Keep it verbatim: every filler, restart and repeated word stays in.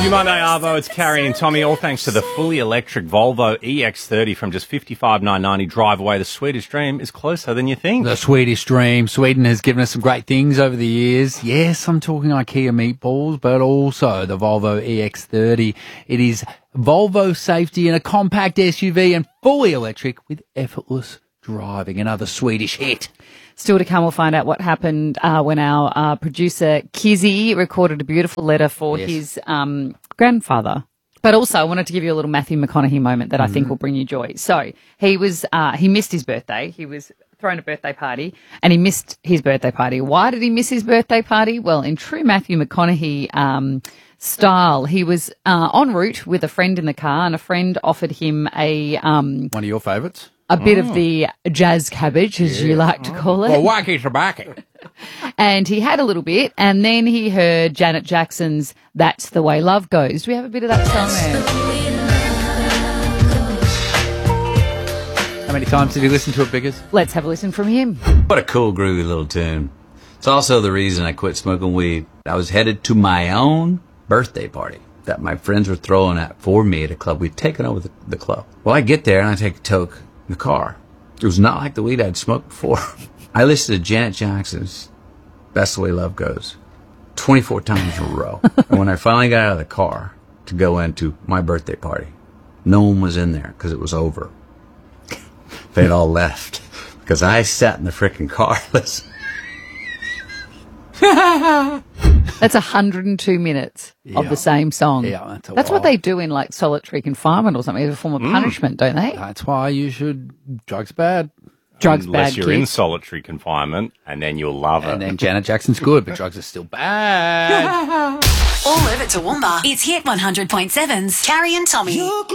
You Monday Arvo, it's Carrie and Tommy, all thanks to the fully electric Volvo E X thirty from just fifty-five thousand nine hundred ninety. Drive away. The Swedish dream is closer than you think. The Swedish dream. Sweden has given us some great things over the years. Yes, I'm talking IKEA meatballs, but also the Volvo E X thirty. It is Volvo safety in a compact S U V and fully electric with effortless driving. Another Swedish hit. Still to come, we'll find out what happened uh, when our uh, producer Kizzy recorded a beautiful letter for Yes. his um, grandfather. But also, I wanted to give you a little Matthew McConaughey moment that I think will bring you joy. So he was uh, he missed his birthday. He was throwing a birthday party, and he missed his birthday party. Why did he miss his birthday party? Well, in true Matthew McConaughey um, style, he was uh, en route with a friend in the car, and a friend offered him a um, One of your favourites? a bit of the jazz cabbage, as you like to call it. Well, wacky tobacco. And he had a little bit, and then he heard Janet Jackson's That's the Way Love Goes. Do we have a bit of that song there? How many times did you listen to it, Biggers? Let's have a listen from him. What a cool, groovy little tune. It's also the reason I quit smoking weed. I was headed to my own birthday party that my friends were throwing at for me at a club. We'd taken over the, the club. Well, I get there and I take a toke in the car. It was not like the weed I'd smoked before. I listened to Janet Jackson's That's the Way Love Goes twenty-four times in a row. And when I finally got out of the car to go into my birthday party, no one was in there because it was over. They'd all left because I sat in the frickin' car listening. That's one hundred two minutes of Yeah. the same song. Yeah, that's a That's what while. they do in, like, solitary confinement or something as a form of punishment, don't they? That's why you should... Drugs bad. Drugs Unless bad, you're in kids. solitary confinement, and then you'll love it. And then Janet Jackson's good, but drugs are still bad. All over Toowoomba. It's Hit one hundred point seven's Carrie and Tommy.